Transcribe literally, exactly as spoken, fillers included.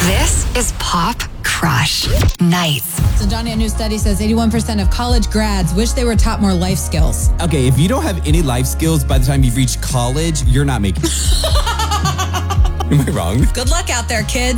This is Pop Crush Nights. So, Johnny, a new study says eighty-one percent of college grads wish they were taught more life skills. Okay, if you don't have any life skills by the time you've reached college, you're not making it. Am I wrong? Good luck out there, kids.